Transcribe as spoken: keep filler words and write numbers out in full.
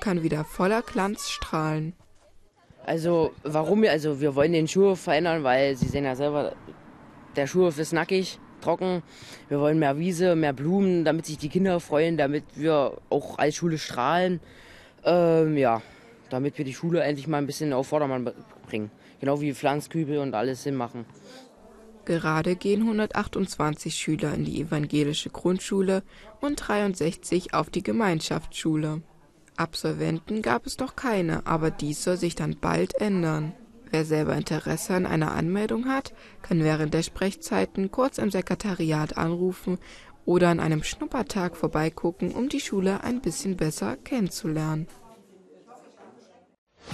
kann wieder voller Glanz strahlen. Also warum wir, also wir wollen den Schulhof verändern, weil Sie sehen ja selber, der Schulhof ist nackig, trocken. Wir wollen mehr Wiese, mehr Blumen, damit sich die Kinder freuen, damit wir auch als Schule strahlen. Ähm, ja, damit wir die Schule endlich mal ein bisschen auf Vordermann bringen. Genau wie Pflanzkübel und alles hinmachen. Gerade gehen hundertachtundzwanzig Schüler in die evangelische Grundschule und dreiundsechzig auf die Gemeinschaftsschule. Absolventen gab es noch keine, aber dies soll sich dann bald ändern. Wer selber Interesse an einer Anmeldung hat, kann während der Sprechzeiten kurz im Sekretariat anrufen oder an einem Schnuppertag vorbeigucken, um die Schule ein bisschen besser kennenzulernen.